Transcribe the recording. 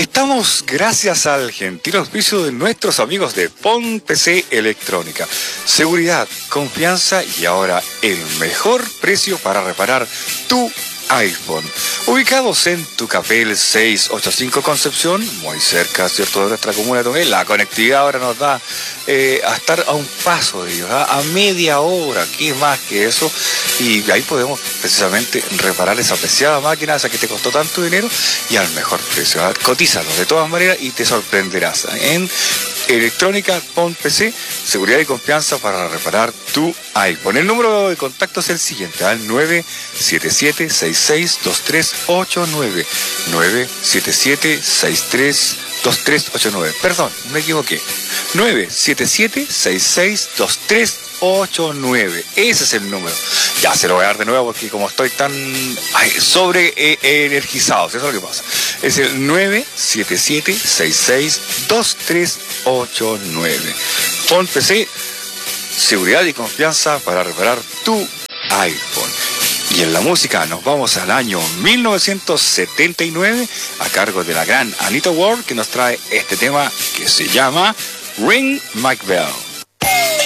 Estamos gracias al gentil auspicio de nuestros amigos de PON PC Electrónica. Seguridad, confianza y ahora el mejor precio para reparar tu iPhone. Ubicados en Tucapel 685 Concepción, muy cerca, ¿cierto?, de nuestra comuna de Tucapel. La conectividad ahora nos da a estar a un paso de ellos, a media hora, ¿qué más que eso? Y ahí podemos precisamente reparar esa preciada máquina, esa que te costó tanto dinero, y al mejor precio. Cotízalo de todas maneras y te sorprenderás. En Electrónica PON PC, seguridad y confianza para reparar tu iPhone. El número de contacto es el siguiente, al 977-662389. 977-632389. Perdón, me equivoqué. 977-662389. Ese es el número. Ya se lo voy a dar de nuevo porque como estoy tan sobre energizado, eso es lo que pasa. Es el 977-662389. PON PC, seguridad y confianza para reparar tu iPhone. Y en la música nos vamos al año 1979 a cargo de la gran Anita Ward, que nos trae este tema que se llama Ring My Bell.